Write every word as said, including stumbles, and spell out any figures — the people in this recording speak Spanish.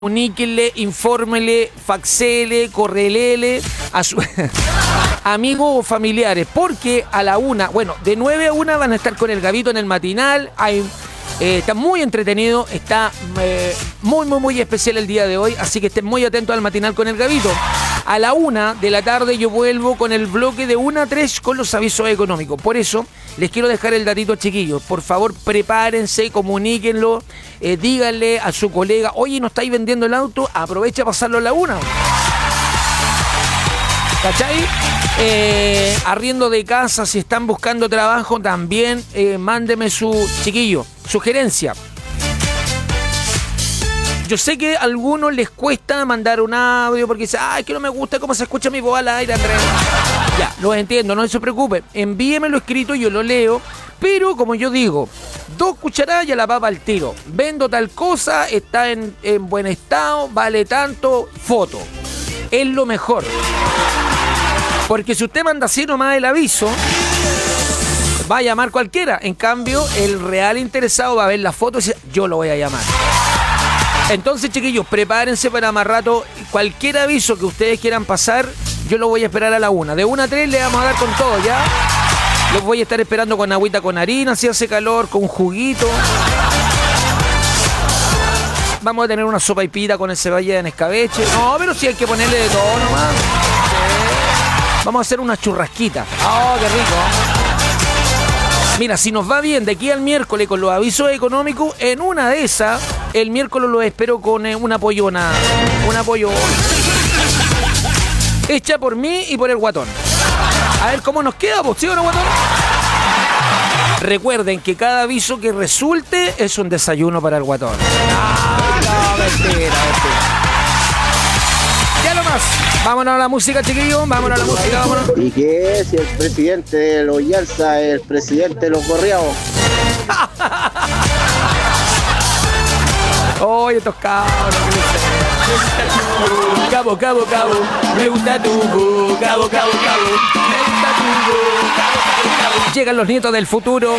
Comuníquenle, infórmele, faxele, correlele a sus amigos o familiares, porque a la una, bueno, de nueve a una van a estar con el Gabito en el matinal. Hay, eh, está muy entretenido, está eh, muy, muy, muy especial el día de hoy, así que estén muy atentos al matinal con el Gabito. A la una de la tarde yo vuelvo con el bloque de una a tres con los avisos económicos. Por eso les quiero dejar el datito, chiquillos. Por favor, prepárense, comuníquenlo, eh, díganle a su colega, oye, ¿no estáis vendiendo el auto? Aprovecha a pasarlo a la una. ¿Cachai? Eh, arriendo de casa, si están buscando trabajo, también eh, mándeme su, chiquillo, sugerencia. Yo sé que a algunos les cuesta mandar un audio porque dicen, ay, que no me gusta cómo se escucha mi voz al aire, Andrés. Ya, lo entiendo, no se preocupe. Envíemelo escrito, yo lo leo. Pero, como yo digo, dos cucharadas y a la papa al tiro. Vendo tal cosa, está en, en buen estado, vale tanto, foto. Es lo mejor. Porque si usted manda así nomás el aviso, va a llamar cualquiera. En cambio, el real interesado va a ver la foto y dice, yo lo voy a llamar. Entonces, chiquillos, prepárense para más rato. Cualquier aviso que ustedes quieran pasar, yo lo voy a esperar a la una. De una a tres le vamos a dar con todo, ¿ya? Los voy a estar esperando con agüita con harina, si hace calor, con juguito. Vamos a tener una sopa y pita con el cebolla en escabeche. No, pero sí hay que ponerle de todo nomás. Sí. Vamos a hacer una churrasquita. ¡Oh, qué rico! Mira, si nos va bien de aquí al miércoles con los avisos económicos, en una de esas, el miércoles lo espero con eh, una pollona. Una pollona. Hecha por mí y por el guatón. A ver cómo nos queda, pues, ¿sí o no, guatón? Recuerden que cada aviso que resulte es un desayuno para el guatón. No, no, mentira, mentira. Ya lo más. Vámonos a la música, chiquillos. Vámonos a la música, vámonos. ¿Y qué es si el presidente de los Yalsa es el presidente de los Gorriados? Oye, estos cabros. Cabo, cabo, cabo. Me gusta tu bu. Cabo, cabo, cabo. Me gusta tu bu. Cabo, cabo, cabo. Llegan los nietos del futuro.